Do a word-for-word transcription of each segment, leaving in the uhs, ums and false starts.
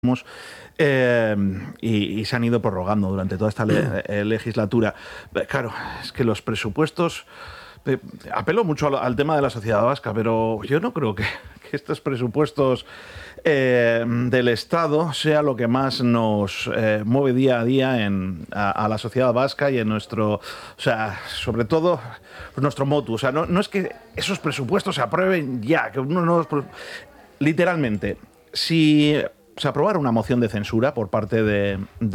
Eh, y, y se han ido prorrogando durante toda esta le, eh, legislatura. Claro, es que los presupuestos... Eh, apelo mucho al, al tema de la sociedad vasca, pero yo no creo que, que estos presupuestos eh, del Estado sea lo que más nos eh, mueve día a día en, a, a la sociedad vasca y en nuestro... O sea, sobre todo, pues nuestro motu. O sea, no, no es que esos presupuestos se aprueben ya, que uno no... Literalmente, si... se aprobara una moción de censura por parte de,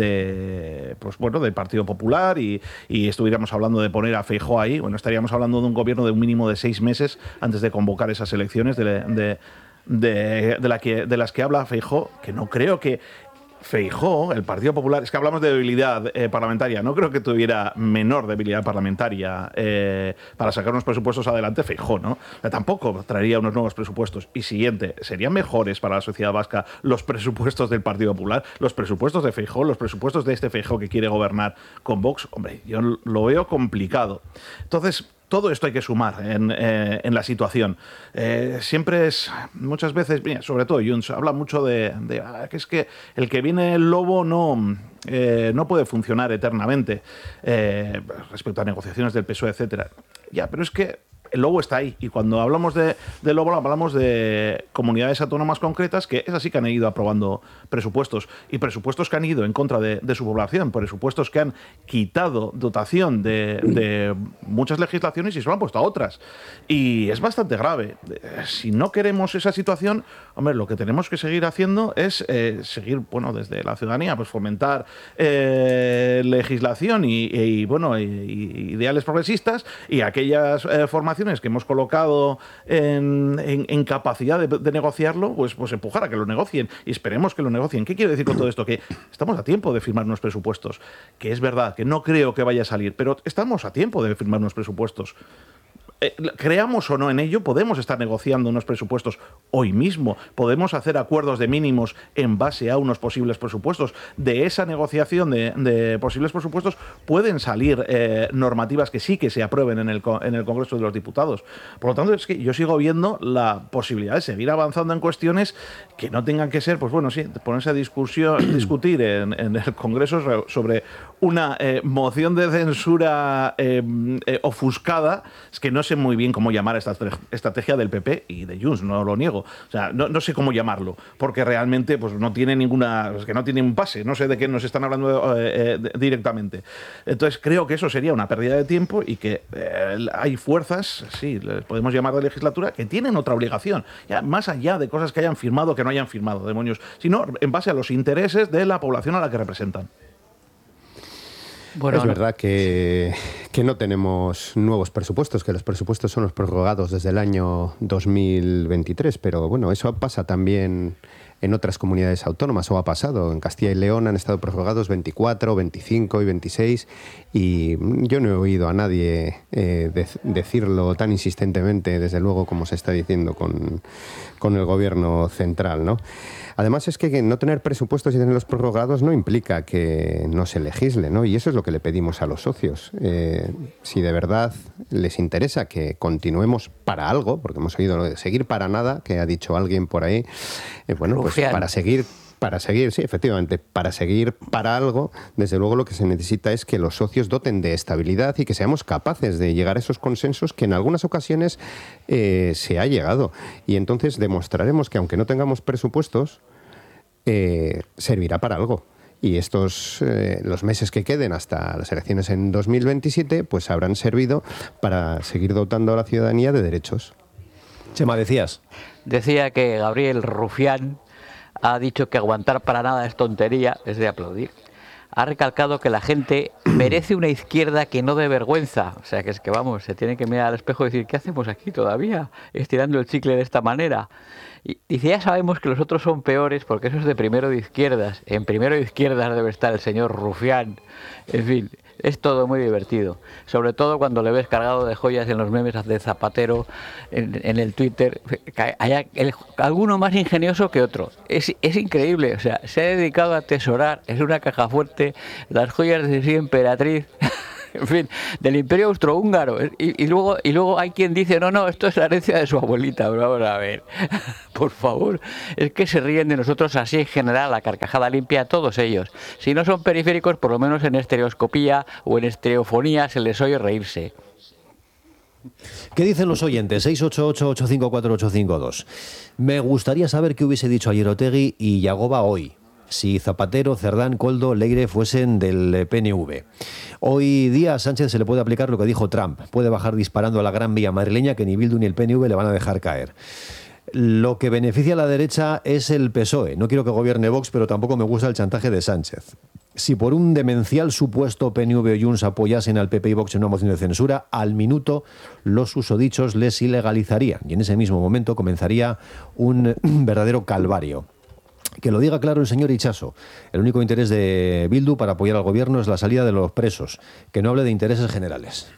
de pues bueno, del Partido Popular y, y estuviéramos hablando de poner a Feijóo ahí, bueno, estaríamos hablando de un gobierno de un mínimo de seis meses antes de convocar esas elecciones de, de, de, de, la que, de las que habla Feijóo, que no creo que Feijóo, el Partido Popular, es que hablamos de debilidad eh, parlamentaria, no creo que tuviera menor debilidad parlamentaria eh, para sacar unos presupuestos adelante Feijóo, ¿no? O sea, tampoco traería unos nuevos presupuestos. Y siguiente, ¿serían mejores para la sociedad vasca los presupuestos del Partido Popular, los presupuestos de Feijóo, los presupuestos de este Feijóo que quiere gobernar con Vox? Hombre, yo lo veo complicado. Entonces, todo esto hay que sumar en, eh, en la situación. Eh, siempre es, muchas veces, mira, sobre todo Junts, habla mucho de, de ah, que es que el que viene el lobo no, eh, no puede funcionar eternamente eh, respecto a negociaciones del P S O E, etcétera. Ya, pero es que el lobo está ahí, y cuando hablamos de, de lobo hablamos de comunidades autónomas concretas que es así que han ido aprobando presupuestos, y presupuestos que han ido en contra de, de su población, presupuestos que han quitado dotación de, de muchas legislaciones y se lo han puesto a otras, y es bastante grave. Si no queremos esa situación, hombre, lo que tenemos que seguir haciendo es eh, seguir, bueno, desde la ciudadanía, pues fomentar eh, legislación y, y bueno, y, y ideales progresistas, y aquellas eh, formaciones que hemos colocado en, en, en capacidad de, de negociarlo, pues, pues empujar a que lo negocien, y esperemos que lo negocien. ¿Qué quiero decir con todo esto? Que estamos a tiempo de firmar unos presupuestos, que es verdad, que no creo que vaya a salir, pero estamos a tiempo de firmar unos presupuestos. Eh, creamos o no en ello, podemos estar negociando unos presupuestos hoy mismo, podemos hacer acuerdos de mínimos en base a unos posibles presupuestos. De esa negociación de, de posibles presupuestos pueden salir eh, normativas que sí que se aprueben en el, en el Congreso de los Diputados. Por lo tanto, es que yo sigo viendo la posibilidad de seguir avanzando en cuestiones que no tengan que ser, pues bueno, sí, ponerse a discusión, discutir en, en el Congreso sobre una eh, moción de censura eh, eh, ofuscada. Es que no sé muy bien cómo llamar esta estrategia del P P y de Junts, no lo niego. O sea, no, no sé cómo llamarlo, porque realmente pues no tiene ninguna, es que no tiene un pase, no sé de qué nos están hablando eh, eh, directamente. Entonces creo que eso sería una pérdida de tiempo y que eh, hay fuerzas, sí, les podemos llamar de legislatura, que tienen otra obligación, ya más allá de cosas que hayan firmado o que no hayan firmado, demonios, sino en base a los intereses de la población a la que representan. Bueno, es verdad que, que no tenemos nuevos presupuestos, que los presupuestos son los prorrogados desde el año dos mil veintitrés, pero bueno, eso pasa también en otras comunidades autónomas, o ha pasado. En Castilla y León han estado prorrogados veinticuatro, veinticinco y veintiséis, y yo no he oído a nadie eh, de, decirlo tan insistentemente, desde luego, como se está diciendo con, con el gobierno central, ¿no? Además, es que no tener presupuestos y tenerlos prorrogados no implica que no se legisle, ¿no? Y eso es lo que le pedimos a los socios. Eh, si de verdad les interesa que continuemos para algo, porque hemos oído lo de seguir para nada, que ha dicho alguien por ahí, eh, bueno, pues para seguir... Para seguir, sí, efectivamente, para seguir para algo, desde luego lo que se necesita es que los socios doten de estabilidad y que seamos capaces de llegar a esos consensos que en algunas ocasiones eh, se ha llegado. Y entonces demostraremos que aunque no tengamos presupuestos, eh, servirá para algo. Y estos, eh, los meses que queden hasta las elecciones en dos mil veintisiete, pues habrán servido para seguir dotando a la ciudadanía de derechos. Chema, decías. Decía que Gabriel Rufián ha dicho que aguantar para nada es tontería, es de aplaudir. Ha recalcado que la gente merece una izquierda que no dé vergüenza. O sea, que es que vamos, se tiene que mirar al espejo y decir, ¿qué hacemos aquí todavía? Estirando el chicle de esta manera. Y dice, ya sabemos que los otros son peores porque eso es de primero de izquierdas. En primero de izquierdas debe estar el señor Rufián. En fin, es todo muy divertido. Sobre todo cuando le ves cargado de joyas en los memes de Zapatero, en, en el Twitter. Hay el, alguno más ingenioso que otro. Es, es increíble. O sea, se ha dedicado a atesorar, es una caja fuerte, las joyas de sí emperatriz. en fin, del Imperio Austrohúngaro. Y, y, luego, y luego hay quien dice, no, no, esto es la herencia de su abuelita. Pero vamos a ver, por favor, es que se ríen de nosotros así en general, a carcajada limpia, todos ellos. Si no son periféricos, por lo menos en estereoscopía o en estereofonía se les oye reírse. ¿Qué dicen los oyentes? seis ocho ocho, ocho cinco cuatro, ocho cinco dos. Me gustaría saber qué hubiese dicho ayer Otegi y Yagoba hoy, si Zapatero, Cerdán, Koldo, Leire fuesen del P N V. Hoy día a Sánchez se le puede aplicar lo que dijo Trump. Puede bajar disparando a la Gran Vía madrileña que ni Bildu ni el P N V le van a dejar caer. Lo que beneficia a la derecha es el P S O E. No quiero que gobierne Vox, pero tampoco me gusta el chantaje de Sánchez. Si por un demencial supuesto P N V o Junts apoyasen al P P y Vox en una moción de censura, al minuto los susodichos les ilegalizarían y en ese mismo momento comenzaría un verdadero calvario. Que lo diga claro el señor Itxaso. El único interés de Bildu para apoyar al gobierno es la salida de los presos. Que no hable de intereses generales.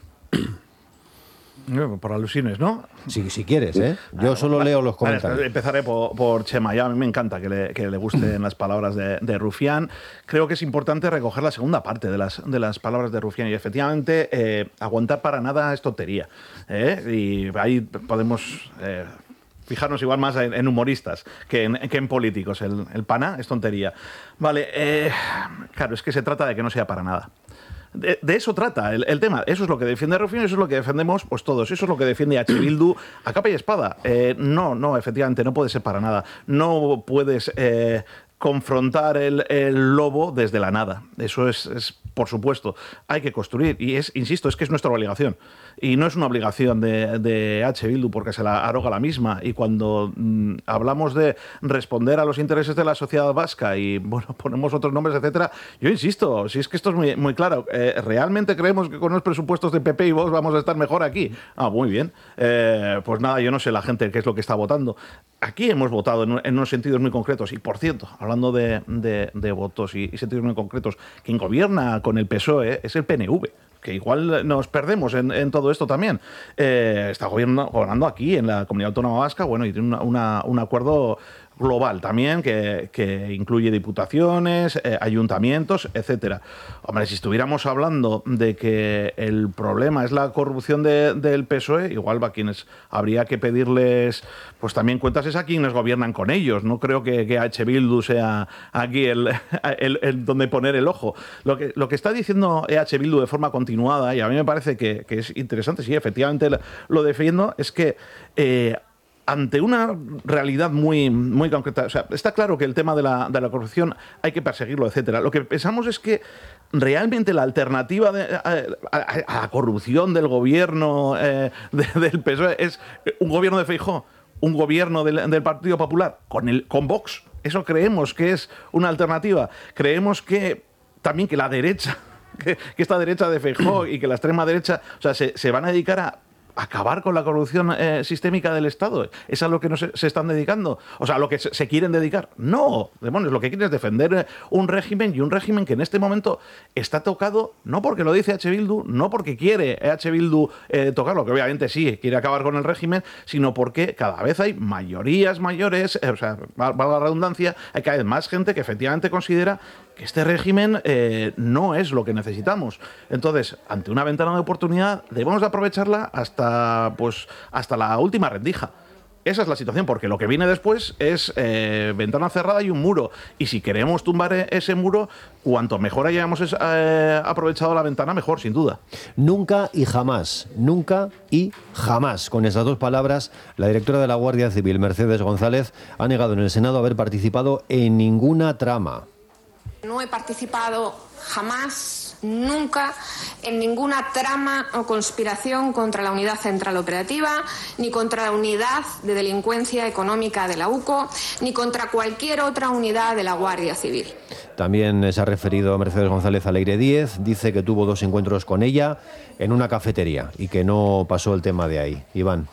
Por alusiones, ¿no? Si, si quieres, ¿eh? Yo solo vale, leo los comentarios. Vale, empezaré por, por Chema. Ya a mí me encanta que le, que le gusten las palabras de, de Rufián. Creo que es importante recoger la segunda parte de las, de las palabras de Rufián. Y efectivamente, eh, aguantar para nada es tontería. ¿eh? Y ahí podemos... Eh, fijarnos igual más en, en humoristas que en, que en políticos. El, el pana es tontería. Vale, eh, claro, es que se trata de que no sea para nada. De, de eso trata el, el tema. Eso es lo que defiende Rufián, eso es lo que defendemos pues todos. Eso es lo que defiende H. Bildu a capa y espada. Eh, no, no, efectivamente, no puede ser para nada. No puedes eh, confrontar el, el lobo desde la nada. Eso es, es, por supuesto, hay que construir. Y es, insisto, es que es nuestra obligación. Y no es una obligación de, de H. Bildu porque se la arroga la misma. Y cuando mmm, hablamos de responder a los intereses de la sociedad vasca y, bueno, ponemos otros nombres, etcétera, yo insisto, si es que esto es muy, muy claro. Eh, ¿Realmente creemos que con los presupuestos de P P y Vox vamos a estar mejor aquí? Ah, muy bien. Eh, pues nada, yo no sé la gente qué es lo que está votando. Aquí hemos votado en, en unos sentidos muy concretos. Y, por cierto, hablando de, de, de votos y, y sentidos muy concretos, quien gobierna con el P S O E es el P N V. Que igual nos perdemos en, en todo esto también. Eh, está gobierno, gobernando aquí, en la Comunidad Autónoma Vasca, bueno, y tiene una, una, un acuerdo global también, que, que incluye diputaciones, eh, ayuntamientos, etcétera. Hombre, si estuviéramos hablando de que el problema es la corrupción de, del P S O E, igual a quienes habría que pedirles pues también cuentas es a quienes gobiernan con ellos. No creo que, que H. Bildu sea aquí el, el, el donde poner el ojo. Lo que, lo que está diciendo H. Bildu de forma continuada, y a mí me parece que, que es interesante, sí, efectivamente lo defiendo, es que eh, ante una realidad muy, muy concreta, o sea, está claro que el tema de la, de la corrupción hay que perseguirlo, etcétera. Lo que pensamos es que realmente la alternativa de, a, a, a la corrupción del gobierno eh, de, del P S O E es un gobierno de Feijóo, un gobierno del, del Partido Popular con, el, con Vox. Eso creemos que es una alternativa. Creemos que también que la derecha, que, que esta derecha de Feijóo y que la extrema derecha, o sea, se, se van a dedicar a acabar con la corrupción eh, sistémica del Estado. ¿Es a lo que no se, se están dedicando? O sea, ¿a lo que se, se quieren dedicar? No, demonios, lo que quieren es defender un régimen, y un régimen que en este momento está tocado, no porque lo dice H. Bildu, no porque quiere H. Bildu eh, tocarlo, que obviamente sí, quiere acabar con el régimen, sino porque cada vez hay mayorías mayores, eh, o sea, valga la redundancia, hay cada vez más gente que efectivamente considera que este régimen eh, no es lo que necesitamos. Entonces, ante una ventana de oportunidad, debemos de aprovecharla hasta, pues, hasta la última rendija. Esa es la situación, porque lo que viene después es eh, ventana cerrada y un muro. Y si queremos tumbar ese muro, cuanto mejor hayamos eh, aprovechado la ventana, mejor, sin duda. Nunca y jamás, nunca y jamás. Con esas dos palabras, la directora de la Guardia Civil, Mercedes González, ha negado en el Senado haber participado en ninguna trama. No he participado jamás, nunca, en ninguna trama o conspiración contra la Unidad Central Operativa, ni contra la Unidad de Delincuencia Económica de la U C O, ni contra cualquier otra unidad de la Guardia Civil. También se ha referido Mercedes González a Leire Díez, dice que tuvo dos encuentros con ella en una cafetería y que no pasó el tema de ahí. Iván.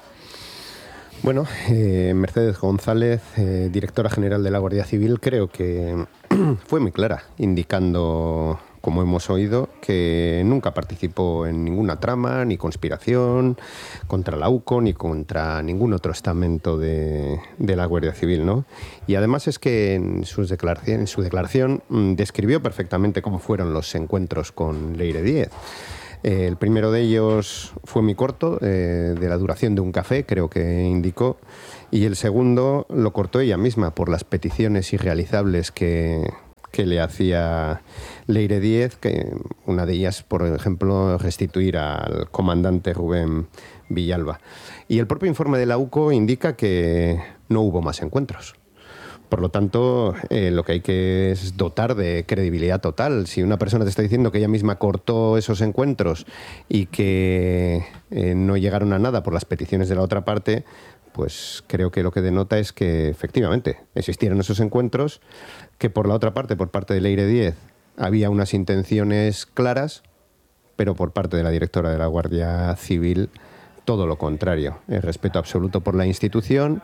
Bueno, eh, Mercedes González, eh, directora general de la Guardia Civil, creo que fue muy clara, indicando, como hemos oído, que nunca participó en ninguna trama ni conspiración contra la U C O ni contra ningún otro estamento de, de la Guardia Civil, ¿no? Y además es que en, sus declaración, en su declaración mmm, describió perfectamente cómo fueron los encuentros con Leire Díez. Eh, el primero de ellos fue muy corto, eh, de la duración de un café, creo que indicó, y el segundo lo cortó ella misma por las peticiones irrealizables que, que le hacía Leire Díez, que una de ellas, por ejemplo, restituir al comandante Rubén Villalba. Y el propio informe de la U C O indica que no hubo más encuentros. Por lo tanto, eh, lo que hay que es dotar de credibilidad total. Si una persona te está diciendo que ella misma cortó esos encuentros y que eh, no llegaron a nada por las peticiones de la otra parte, pues creo que lo que denota es que efectivamente existieron esos encuentros, que por la otra parte, por parte de Leire Díez, había unas intenciones claras, pero por parte de la directora de la Guardia Civil todo lo contrario. El respeto absoluto por la institución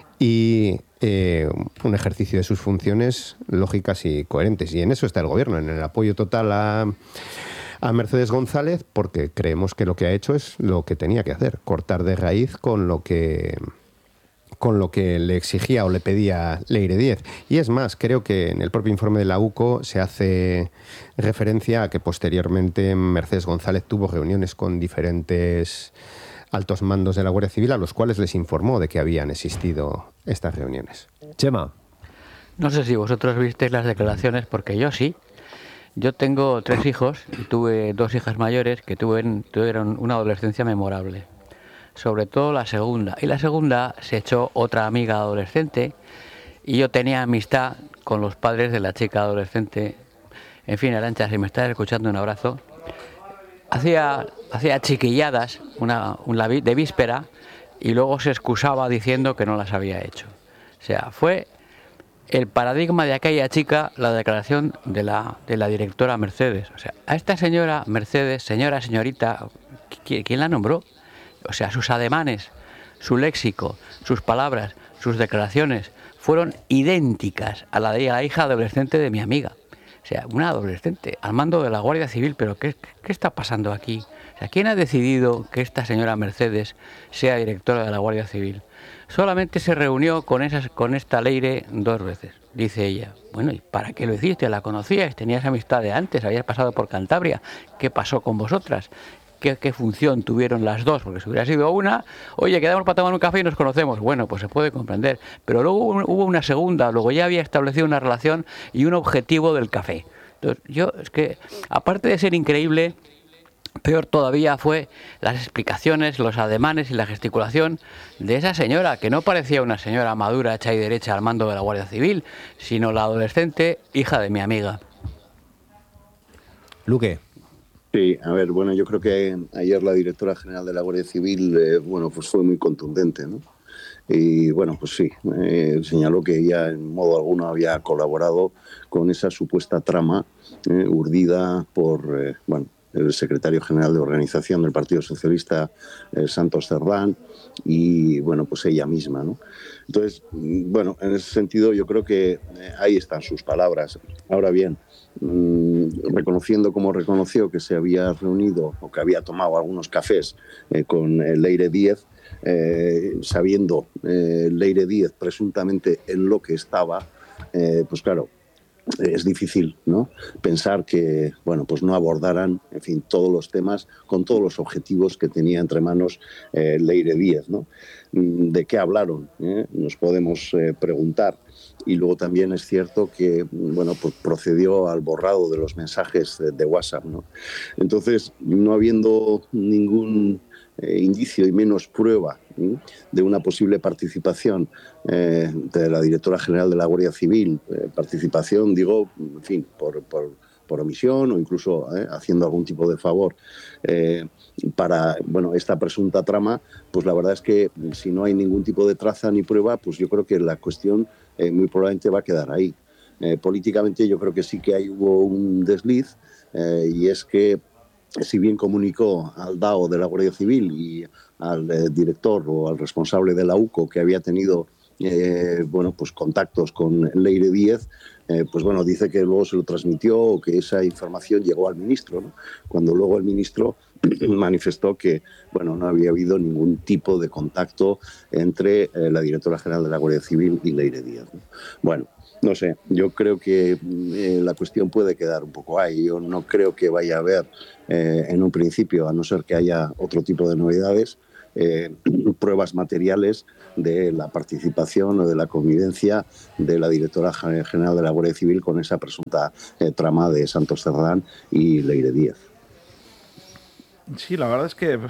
y eh, un ejercicio de sus funciones lógicas y coherentes. Y en eso está el Gobierno, en el apoyo total a, a Mercedes González, porque creemos que lo que ha hecho es lo que tenía que hacer, cortar de raíz con lo que, con lo que le exigía o le pedía Leire Díez. Y es más, creo que en el propio informe de la U C O se hace referencia a que posteriormente Mercedes González tuvo reuniones con diferentes altos mandos de la Guardia Civil, a los cuales les informó de que habían existido estas reuniones. Chema. No sé si vosotros visteis las declaraciones, porque yo sí. Yo tengo tres hijos y tuve dos hijas mayores que tuvieron, tuvieron una adolescencia memorable. Sobre todo la segunda. Y la segunda se echó otra amiga adolescente y yo tenía amistad con los padres de la chica adolescente. En fin, Arantxa, si me estás escuchando, un abrazo. Hacía, hacía chiquilladas una, una de víspera y luego se excusaba diciendo que no las había hecho. O sea, fue el paradigma de aquella chica la declaración de la, de la directora Mercedes. O sea, a esta señora Mercedes, señora, señorita, ¿quién la nombró? O sea, sus ademanes, su léxico, sus palabras, sus declaraciones fueron idénticas a la de la hija adolescente de mi amiga. O sea, una adolescente al mando de la Guardia Civil, pero ¿qué, qué está pasando aquí? O sea, ¿quién ha decidido que esta señora Mercedes sea directora de la Guardia Civil? Solamente se reunió con, esas, con esta Leire dos veces, dice ella. Bueno, ¿y para qué lo hiciste? ¿La conocías? ¿Tenías amistad de antes? ¿Habías pasado por Cantabria? ¿Qué pasó con vosotras? ¿Qué, qué función tuvieron las dos? Porque si hubiera sido una, oye, quedamos para tomar un café y nos conocemos. Bueno, pues se puede comprender. Pero luego hubo una segunda, luego ya había establecido una relación y un objetivo del café. Entonces, yo, es que, aparte de ser increíble, peor todavía fue las explicaciones, los ademanes y la gesticulación de esa señora, que no parecía una señora madura, hecha y derecha al mando de la Guardia Civil, sino la adolescente hija de mi amiga. Luque. Sí, a ver, bueno, yo creo que ayer la directora general de la Guardia Civil, eh, bueno, pues fue muy contundente, ¿no? Y bueno, pues sí, eh, señaló que ella en modo alguno había colaborado con esa supuesta trama eh, urdida por, eh, bueno, el secretario general de organización del Partido Socialista, eh, Santos Cerdán, y bueno, pues ella misma, ¿no? Entonces, bueno, en ese sentido yo creo que eh, ahí están sus palabras. Ahora bien, mmm, reconociendo como reconoció que se había reunido o que había tomado algunos cafés eh, con eh, Leire Díez, eh, sabiendo eh, Leire Díez presuntamente en lo que estaba, eh, pues claro, es difícil, ¿no?, pensar que, bueno, pues no abordaran, en fin, todos los temas con todos los objetivos que tenía entre manos eh, Leire Díez, ¿no? ¿De qué hablaron? ¿Eh? Nos podemos eh, preguntar. Y luego también es cierto que, bueno, pues procedió al borrado de los mensajes de, de WhatsApp, ¿no? Entonces, no habiendo ningún eh, indicio y menos prueba ¿eh? de una posible participación eh, de la directora general de la Guardia Civil, eh, participación, digo, en fin, por, por, por omisión o incluso eh, haciendo algún tipo de favor eh, para, bueno, esta presunta trama, pues la verdad es que si no hay ningún tipo de traza ni prueba, pues yo creo que la cuestión eh, muy probablemente va a quedar ahí. Eh, políticamente yo creo que sí que hay, hubo un desliz eh, y es que si bien comunicó al D A O de la Guardia Civil y al eh, director o al responsable de la U C O que había tenido eh, bueno, pues contactos con Leire Díez, eh, pues bueno, dice que luego se lo transmitió o que esa información llegó al ministro, ¿no? Cuando luego el ministro manifestó que, bueno, no había habido ningún tipo de contacto entre eh, la directora general de la Guardia Civil y Leire Díez, ¿no? Bueno, No sé, yo creo que eh, la cuestión puede quedar un poco ahí. Yo no creo que vaya a haber eh, en un principio, a no ser que haya otro tipo de novedades, eh, pruebas materiales de la participación o de la convivencia de la directora general de la Guardia Civil con esa presunta eh, trama de Santos Cerdán y Leire Díez. Sí, la verdad es que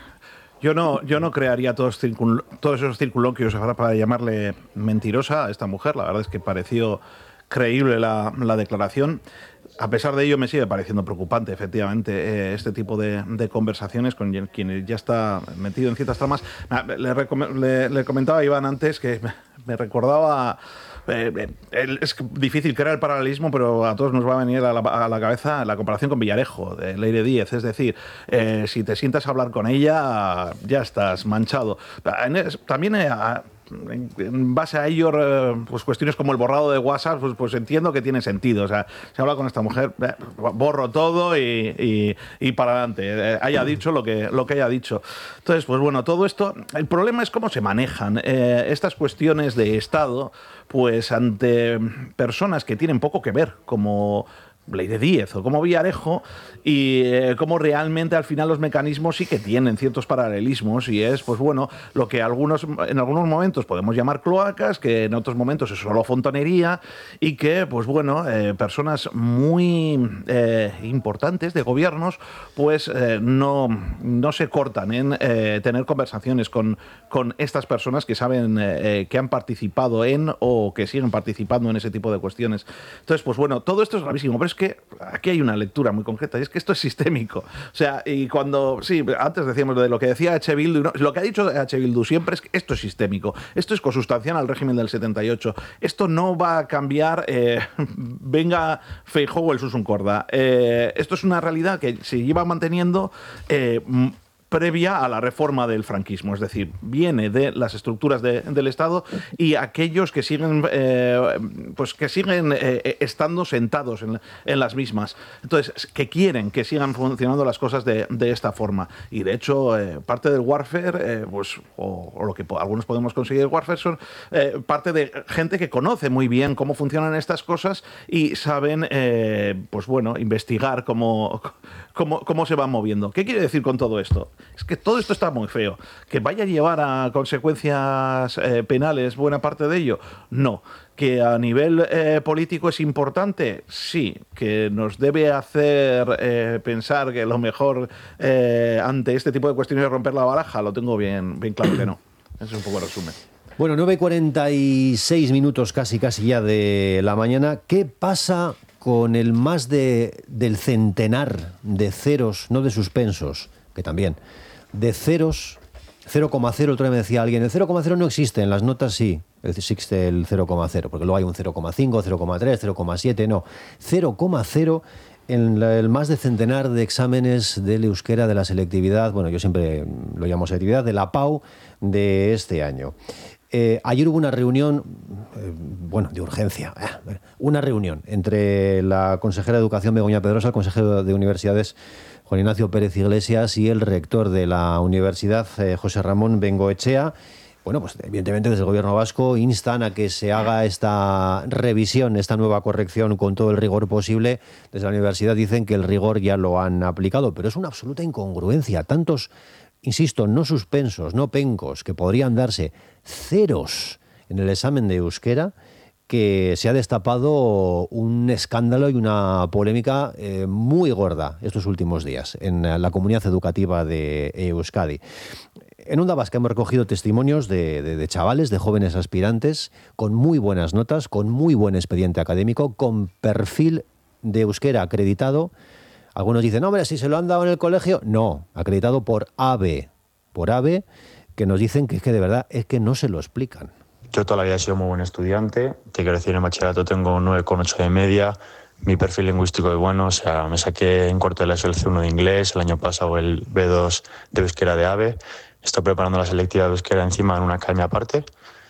yo no, yo no crearía todos, circun, todos esos circunloquios para llamarle mentirosa a esta mujer. La verdad es que pareció creíble la, la declaración. A pesar de ello, me sigue pareciendo preocupante, efectivamente, eh, este tipo de, de conversaciones con quien ya está metido en ciertas tramas. Le, le, le comentaba a Iván antes que me, me recordaba... Eh, eh, es difícil crear el paralelismo, pero a todos nos va a venir a la, a la cabeza la comparación con Villarejo, de Leire Díez. Es decir, eh, si te sientas a hablar con ella, ya estás manchado. También... Eh, en base a ello, pues cuestiones como el borrado de WhatsApp, pues, pues entiendo que tiene sentido. O sea, se habla con esta mujer, borro todo y, y, y para adelante. Haya dicho lo que, lo que haya dicho. Entonces, pues bueno, todo esto, el problema es cómo se manejan eh, estas cuestiones de Estado, pues ante personas que tienen poco que ver, como Leire Díez o como Villarejo, y eh, cómo realmente al final los mecanismos sí que tienen ciertos paralelismos, y es, pues bueno, lo que algunos en algunos momentos podemos llamar cloacas, que en otros momentos es solo fontanería, y que, pues bueno, eh, personas muy eh, importantes de gobiernos, pues eh, no, no se cortan en eh, tener conversaciones con, con estas personas que saben eh, que han participado en o que siguen participando en ese tipo de cuestiones. Entonces, pues bueno, todo esto es gravísimo, pero es que aquí hay una lectura muy concreta, y es que esto es sistémico. O sea, y cuando, sí, antes decíamos de lo que decía H. Bildu, ¿no? Lo que ha dicho H. Bildu siempre es que esto es sistémico, esto es consustancial al régimen del setenta y ocho, esto no va a cambiar, eh, venga Feijóo o el Susun Corda. Eh, esto es una realidad que se lleva manteniendo eh, previa a la reforma del franquismo, es decir, viene de las estructuras de, del Estado, y aquellos que siguen, eh, pues que siguen eh, estando sentados en, en las mismas. Entonces, que quieren que sigan funcionando las cosas de, de esta forma. Y de hecho, eh, parte del warfare, eh, pues, o, o lo que po algunos podemos conseguir warfare, son eh, parte de gente que conoce muy bien cómo funcionan estas cosas y saben, eh, pues bueno, investigar cómo, cómo, cómo se van moviendo. ¿Qué quiere decir con todo esto? Es que todo esto está muy feo. ¿Que vaya a llevar a consecuencias eh, penales buena parte de ello? No. ¿Que a nivel eh, político es importante? Sí. ¿Que nos debe hacer eh, pensar que lo mejor eh, ante este tipo de cuestiones es romper la baraja? Lo tengo bien, bien claro que no. Ese es un poco el resumen. Bueno, nueve y cuarenta y seis minutos casi, casi ya de la mañana. ¿Qué pasa con el más de, del centenar de ceros, no de suspensos, que también, de ceros, cero coma cero, otro día me decía alguien, el cero coma cero no existe, en las notas sí, existe el cero coma cero, porque luego hay un cero coma cinco, cero coma tres, cero coma siete, no, cero coma cero en la, el más de centenar de exámenes del euskera de la selectividad, bueno, yo siempre lo llamo selectividad, de la P A U de este año. Eh, ayer hubo una reunión, eh, bueno, de urgencia, eh, una reunión entre la consejera de Educación, Begoña Pedrosa, el consejero de Universidades, Juan Ignacio Pérez Iglesias, y el rector de la universidad, eh, José Ramón Bengoechea. Bueno, pues evidentemente desde el gobierno vasco instan a que se haga esta revisión, esta nueva corrección con todo el rigor posible. Desde la universidad dicen que el rigor ya lo han aplicado, pero es una absoluta incongruencia. Tantos, insisto, no suspensos, no pencos, que podrían darse ceros en el examen de euskera, que se ha destapado un escándalo y una polémica eh, muy gorda estos últimos días en la comunidad educativa de Euskadi. En Onda Vasca hemos recogido testimonios de, de, de chavales, de jóvenes aspirantes, con muy buenas notas, con muy buen expediente académico, con perfil de euskera acreditado. Algunos dicen, no, hombre, si se lo han dado en el colegio. No, acreditado por AVE, por AVE, que nos dicen que es que de verdad es que no se lo explican. Yo toda la vida he sido muy buen estudiante, te quiero decir, en el bachillerato tengo un nueve coma ocho de media, mi perfil lingüístico es bueno, o sea, me saqué en cuarto de la S L C uno de inglés, el año pasado el B dos de euskera de AVE, estoy preparando la selectiva de euskera encima en una academia aparte,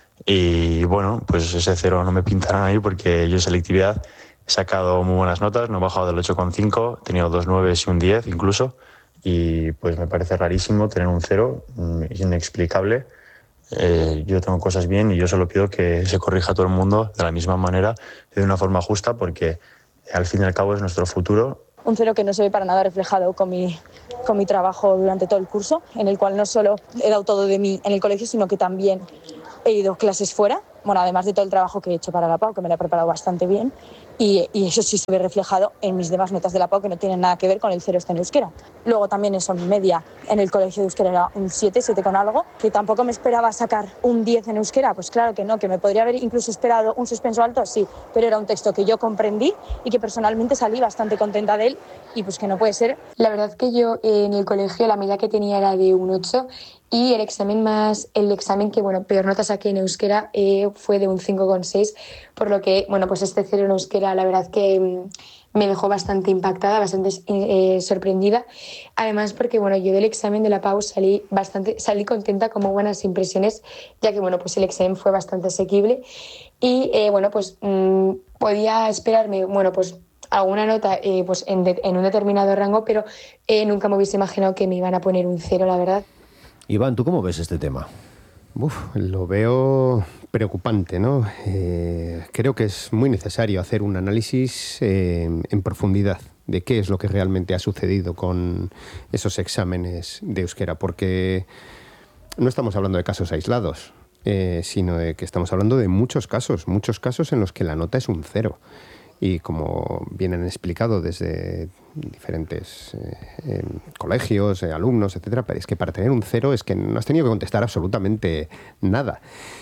y bueno, pues ese cero no me pintarán ahí porque yo en selectividad he sacado muy buenas notas, no he bajado del ocho coma cinco, he tenido dos nueves y un diez incluso, y pues me parece rarísimo tener un cero, inexplicable. Eh, yo tengo cosas bien y yo solo pido que se corrija a todo el mundo de la misma manera, de una forma justa, porque al fin y al cabo es nuestro futuro. Un cero que no se ve para nada reflejado con mi, con mi trabajo durante todo el curso, en el cual no solo he dado todo de mí en el colegio, sino que también he ido clases fuera, bueno, además de todo el trabajo que he hecho para la P A U, que me la he preparado bastante bien, y, y eso sí se ve reflejado en mis demás notas de la P A U, que no tienen nada que ver con el cero este en euskera. Luego también eso, mi media en el colegio de euskera era un siete, siete con algo, que tampoco me esperaba sacar un diez en euskera, pues claro que no, que me podría haber incluso esperado un suspenso alto, sí, pero era un texto que yo comprendí y que personalmente salí bastante contenta de él, y pues que no puede ser. La verdad que yo eh, en el colegio la media que tenía era de un ocho, y el examen más el examen que bueno peor nota saqué en euskera eh, fue de un cinco coma seis, por lo que bueno pues este cero en euskera la verdad que mm, me dejó bastante impactada, bastante eh, sorprendida, además porque bueno yo del examen de la P A U salí bastante salí contenta, como buenas impresiones, ya que bueno pues el examen fue bastante asequible y eh, bueno pues mmm, podía esperarme bueno pues alguna nota eh, pues en, de, en un determinado rango, pero eh, nunca me hubiese imaginado que me iban a poner un cero, la verdad. Iván, ¿tú cómo ves este tema? Uf, lo veo preocupante, ¿no? Eh, creo que es muy necesario hacer un análisis eh, en profundidad de qué es lo que realmente ha sucedido con esos exámenes de euskera, porque no estamos hablando de casos aislados, eh, sino de que estamos hablando de muchos casos, muchos casos en los que la nota es un cero. Y como bien han explicado desde diferentes eh, eh, colegios, eh, alumnos, etcétera, pero es que para tener un cero es que no has tenido que contestar absolutamente nada.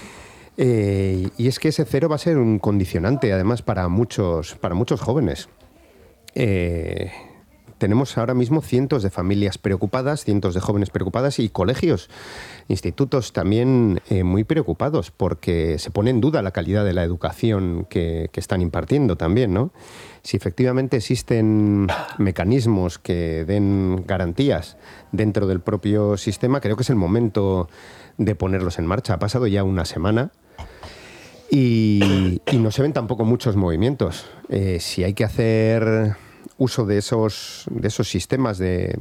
Eh, y es que ese cero va a ser un condicionante, además, para muchos, para muchos jóvenes. Eh, tenemos ahora mismo cientos de familias preocupadas, cientos de jóvenes preocupadas y colegios, institutos también eh, muy preocupados porque se pone en duda la calidad de la educación que, que están impartiendo también, ¿no? Si efectivamente existen mecanismos que den garantías dentro del propio sistema, creo que es el momento de ponerlos en marcha. Ha pasado ya una semana y, y no se ven tampoco muchos movimientos. Eh, si hay que hacer uso de esos, de esos sistemas de,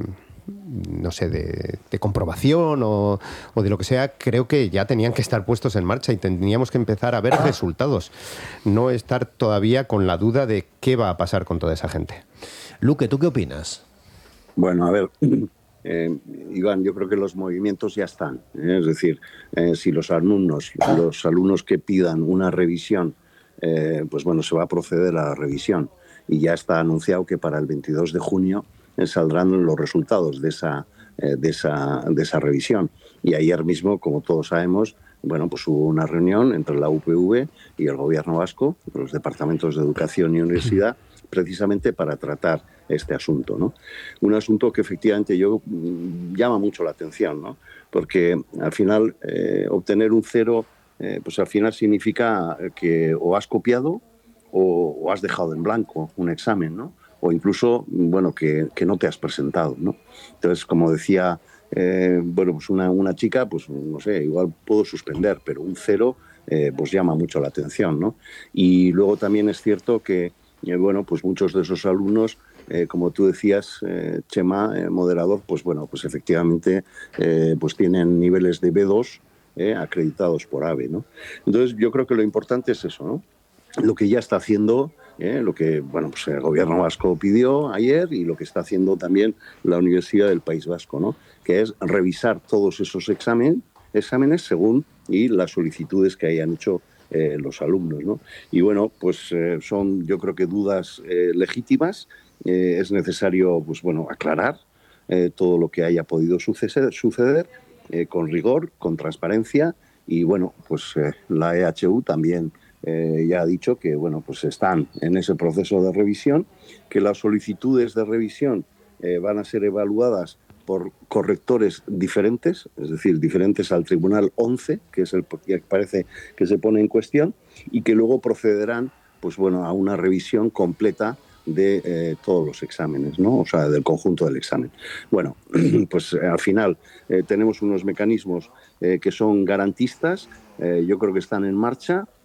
no sé, de, de comprobación o, o de lo que sea, creo que ya tenían que estar puestos en marcha y teníamos que empezar a ver resultados, no estar todavía con la duda de qué va a pasar con toda esa gente. Luque, ¿tú qué opinas? Bueno, a ver, eh, Iván, yo creo que los movimientos ya están, ¿eh? Es decir, eh, si los alumnos, los alumnos que pidan una revisión, eh, pues bueno, se va a proceder a la revisión. Y ya está anunciado que para el veintidós de junio eh, saldrán los resultados de esa, eh, de, esa, de esa revisión. Y ayer mismo, como todos sabemos, bueno, pues hubo una reunión entre la U P V y el Gobierno vasco, los departamentos de Educación y Universidad, precisamente para tratar este asunto, ¿no? Un asunto que efectivamente yo mmm, llama mucho la atención, ¿no? Porque al final eh, obtener un cero, eh, pues al final significa que o has copiado O, o has dejado en blanco un examen, ¿no? O incluso, bueno, que, que no te has presentado, ¿no? Entonces, como decía, eh, bueno, pues una, una chica, pues no sé, igual puedo suspender, pero un cero, eh, pues llama mucho la atención, ¿no? Y luego también es cierto que, eh, bueno, pues muchos de esos alumnos, eh, como tú decías, eh, Chema, eh, moderador, pues bueno, pues efectivamente, eh, pues tienen niveles de B dos eh, acreditados por A B E, ¿no? Entonces, yo creo que lo importante es eso, ¿no? Lo que ya está haciendo, eh, lo que bueno, pues el Gobierno vasco pidió ayer y lo que está haciendo también la Universidad del País Vasco, ¿no? Que es revisar todos esos examen, exámenes según y las solicitudes que hayan hecho eh, los alumnos, ¿no? Y bueno, pues eh, son yo creo que dudas eh, legítimas. Eh, es necesario pues bueno aclarar eh, todo lo que haya podido suceder, suceder eh, con rigor, con transparencia y bueno, pues eh, la E H U también Eh, ya ha dicho que bueno, pues están en ese proceso de revisión, que las solicitudes de revisión eh, van a ser evaluadas por correctores diferentes, es decir, diferentes al Tribunal once, que es el que parece que se pone en cuestión, y que luego procederán pues, bueno, a una revisión completa de eh, todos los exámenes, ¿no? O sea, del conjunto del examen. Bueno, pues eh, al final eh, tenemos unos mecanismos eh, que son garantistas, eh, yo creo que están en marcha.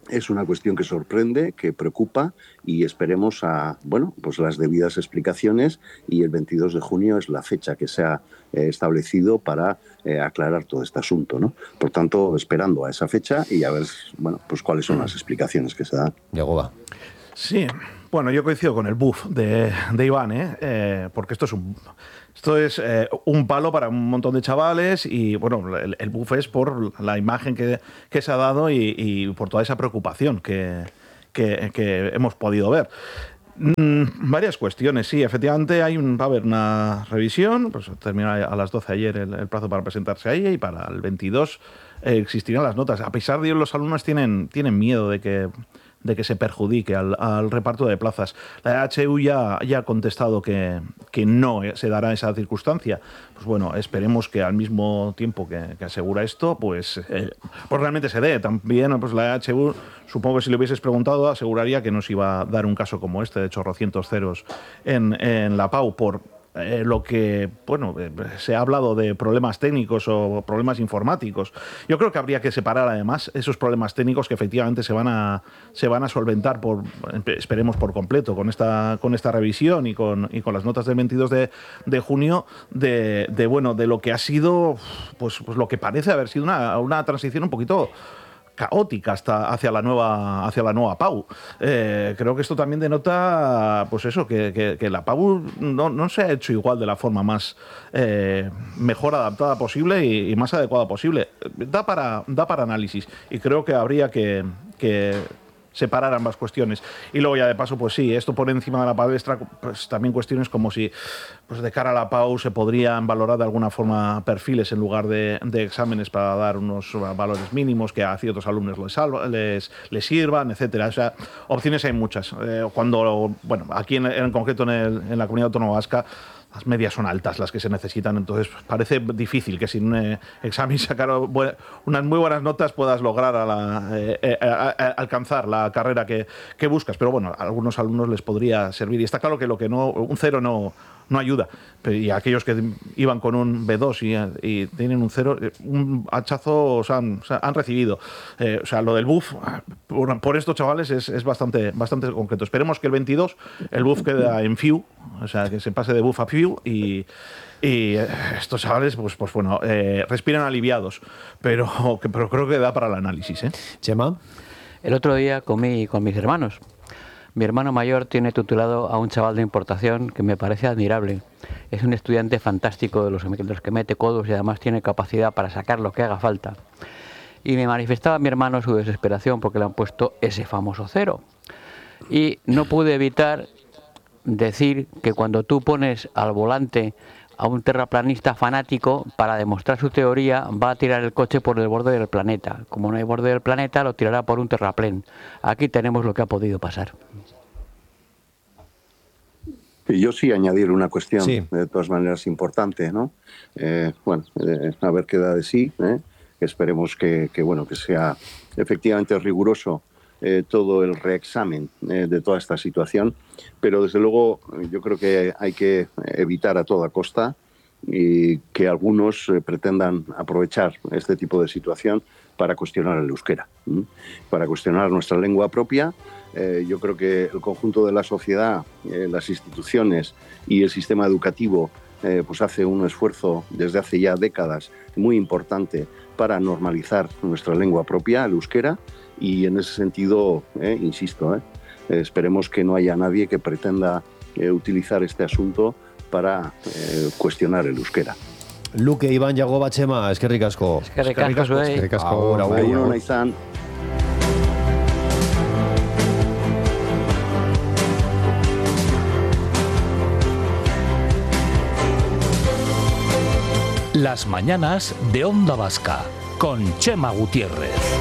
Es una cuestión que sorprende, que preocupa y esperemos a, bueno, pues las debidas explicaciones, y el veintidós de junio es la fecha que se ha eh, establecido para eh, aclarar todo este asunto, ¿no? Por tanto, esperando a esa fecha y a ver, bueno, pues cuáles son las explicaciones que se dan. Yagoba. Sí, bueno, yo coincido con el buff de, de Iván, ¿eh? Eh, porque esto es un... Esto es eh, un palo para un montón de chavales y, bueno, el, el buff es por la imagen que, que se ha dado y, y por toda esa preocupación que, que, que hemos podido ver. Mm, varias cuestiones, sí, efectivamente hay un, va a haber una revisión, pues termina a las doce ayer el, el plazo para presentarse a ella y para el veintidós eh, existirán las notas. A pesar de ello, los alumnos tienen, tienen miedo de que... de que se perjudique al, al reparto de plazas. La H U ya, ya ha contestado que, que no se dará esa circunstancia. Pues bueno, esperemos que al mismo tiempo que, que asegura esto, pues, eh, pues realmente se dé. También pues la H U, supongo que si le hubieses preguntado, aseguraría que no se iba a dar un caso como este de chorrocientos ceros en, en la Pau por... Eh, lo que, bueno, eh, se ha hablado de problemas técnicos o problemas informáticos. Yo creo que habría que separar además esos problemas técnicos que efectivamente se van a se van a solventar por, esperemos, por completo con esta con esta revisión y con y con las notas del veintidós de, de junio de, de bueno de lo que ha sido pues pues lo que parece haber sido una, una transición un poquito caótica hasta hacia la nueva hacia la nueva Pau. Eh, creo que esto también denota, pues eso, que, que, que la Pau no, no se ha hecho igual de la forma más eh, mejor adaptada posible y, y más adecuada posible. Da para da para análisis y creo que habría que, que separar ambas cuestiones. Y luego ya de paso, pues sí, esto pone encima de la palestra pues también cuestiones como si pues de cara a la Pau se podrían valorar de alguna forma perfiles en lugar de, de exámenes para dar unos valores mínimos que a ciertos alumnos les, salva, les, les sirvan, etcétera. O sea, opciones hay muchas. Eh, cuando, bueno, aquí en, en concreto en, el, en la Comunidad Autónoma Vasca las medias son altas las que se necesitan, entonces parece difícil que sin un eh, examen sacar bu- unas muy buenas notas puedas lograr a la, eh, eh, a, a, alcanzar la carrera que, que buscas, pero bueno, a algunos alumnos les podría servir y está claro que lo que no, un cero no, no ayuda, pero, y aquellos que iban con un B dos y, y tienen un cero, un hachazo o sea, han, o sea, han recibido, eh, o sea, lo del buff por, por estos chavales es, es bastante, bastante concreto. Esperemos que el veintidós el buff quede en F I U, o sea, que se pase de buff a F I U y, y estos chavales, pues, pues bueno, eh, respiran aliviados, pero, pero creo que da para el análisis, ¿eh? Chema. El otro día comí con mis hermanos. Mi hermano mayor tiene tutelado a un chaval de importación que me parece admirable. Es un estudiante fantástico de los, de los que mete codos y además tiene capacidad para sacar lo que haga falta. Y me manifestaba mi hermano su desesperación porque le han puesto ese famoso cero. Y no pude evitar decir que cuando tú pones al volante a un terraplanista fanático para demostrar su teoría, va a tirar el coche por el borde del planeta. Como no hay borde del planeta, lo tirará por un terraplén. Aquí tenemos lo que ha podido pasar. Y yo sí añadir una cuestión, sí. de todas maneras importante, ¿no? Eh, bueno, eh, a ver qué da de sí. ¿eh? Esperemos que, que, bueno, que sea efectivamente riguroso eh, todo el reexamen eh, de toda esta situación, pero desde luego yo creo que hay que evitar a toda costa y que algunos eh, pretendan aprovechar este tipo de situación para cuestionar el euskera, ¿sí? Para cuestionar nuestra lengua propia. Eh, yo creo que el conjunto de la sociedad, eh, las instituciones y el sistema educativo eh, pues hace un esfuerzo desde hace ya décadas muy importante para normalizar nuestra lengua propia, el euskera, y en ese sentido, eh, insisto, eh, esperemos que no haya nadie que pretenda eh, utilizar este asunto para eh, cuestionar el euskera. Luke, Iván, Yagoba, Chema, eskerrik asko. Eskerrik asko, eskerrik asko. Ahora, Ahora, Agur ahora. ona izan. Las mañanas de Onda Vasca con Chema Gutiérrez.